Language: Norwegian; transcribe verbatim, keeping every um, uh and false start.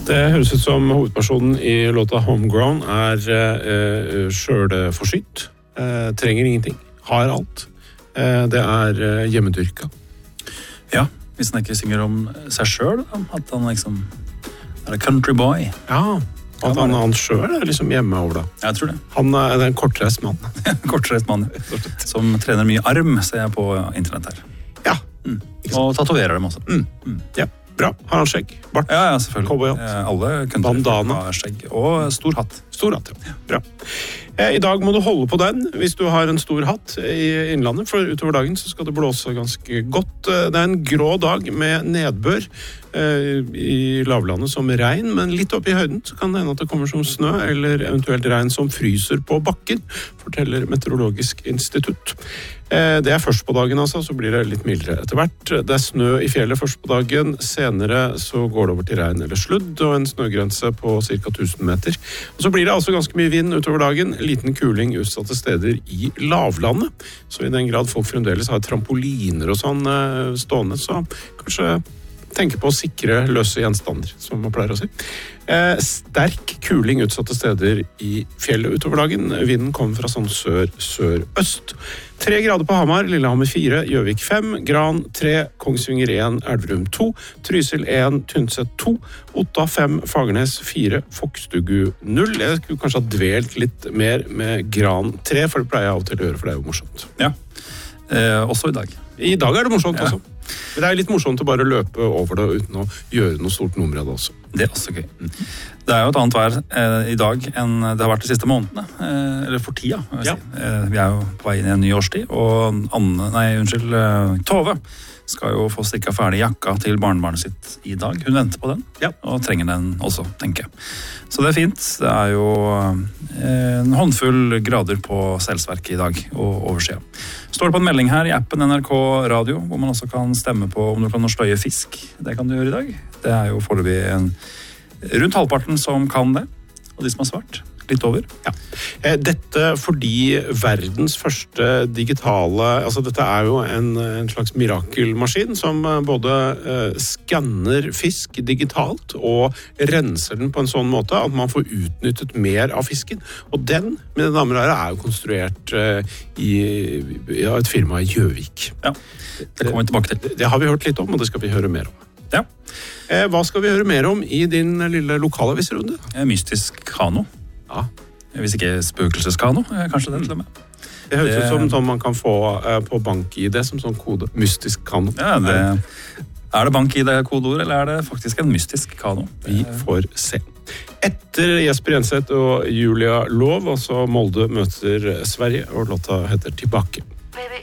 Det høres ut som hovedpersonen i låta Homegrown er eh, selvforsynt, eh, trenger ingenting, har alt. Eh, det er eh, hjemmedyrka. Ja, hvis han ikke synger om seg selv, at han liksom er en country boy. Ja, at han, han selv er liksom hjemme over da. Jeg tror det. Han er, det er en kortreist mann. kortreist mann, som trener mye arm, ser jeg på internett her. Ja. Mm. Og tatoverer dem også. Mm. Mm. Ja. Bra. Har han skjegg? Bart? Ja, ja, selvfølgelig. Cowboyhatt. Alle bandana. Har skjegg. Og stor hatt. Stor hatt, ja. Bra. I dag må du holde på den hvis du har en stor hatt i innlandet, for utover dagen så skal det blåse ganske godt. Det er en grå dag med nedbør i lavlandet som regn, men litt opp i høyden så kan det hende at det kommer som snø, eller eventuelt regn som fryser på bakken, forteller Meteorologisk institutt. Det er først på dagen, altså, så blir det litt mildere etter hvert. Det er snø i fjellet først på dagen, senere så går det over til regn eller sludd, og en snøgrense på ca. tusen meter. Og så blir det altså ganske mye vind utover dagen, liten kuling utsatte steder i lavlandet. Så i den grad folk fremdeles har trampoliner og sånn stående, så kanskje tenke på å sikre løse gjenstander, som man pleier å si. Eh, sterk kuling utsatte steder i fjellet utover dagen. Vinden kommer fra sånn sør-sør-øst. Tre grader på Hamar, Lillehammer fire, Gjøvik fem, Gran tre, Kongsvinger en, Elverum to, Trysil en, Tynset to, Otta fem, Fagernes fire, Fokstugu null. Jeg skulle kanskje ha dvelt litt mer med Gran tre, for det pleier jeg av og til å gjøre, for det er jo morsomt. Ja, eh, også i dag. I dag er det morsomt ja. også. Men det er litt morsomt å bare løpe over det uten å gjøre noe stort nummer av det også. Det er også gøy. Det er jo et annet vær eh, i dag enn det har vært de siste månedene, eh, eller for tida. Ja. Si. Eh, vi er jo på vei inn i en ny årstid, og Anne, nei, unnskyld, eh, Tove skal jo få strikka ferdig jakka til barnebarnet sitt i dag. Hun venter på den, ja. Og trenger den også, tenker jeg. Så det er fint. Det er jo eh, en håndfull grader på Selsverket i dag, og oversida. Står det på en melding her i appen N R K Radio, hvor man også kan stemme på om du kan støye fisk. Det kan du gjøre i dag. Det er jo foreløpig en, rundt halvparten som kan det, og de som har svart. Litt over. Ja. Dette fordi verdens første digitale, altså dette er jo en, en slags mirakelmaskin som både uh, skanner fisk digitalt og renser den på en sånn måte at man får utnyttet mer av fisken. Og den, mine damer og herrer, er jo konstruert uh, i ja, et firma i Gjøvik. Ja, det kommer vi tilbake til. Det, det har vi hørt litt om, og det skal vi høre mer om. Ja. Eh, hva skal vi høre mer om i din lille lokalavisrunde? Mystisk kano. Ja. Hvis ikke spøkelseskano, kanskje det til og med. Det høres ut som sånn man kan få uh, på bank-I D som sånn kode. Mystisk kano. Ja, det, er det bank-I D-kodeord, eller er det faktisk en mystisk kano? Vi får se. Etter Jesper Jenseth og Julia Lov, altså Molde møter Sverige, og låta heter Tilbake. Baby.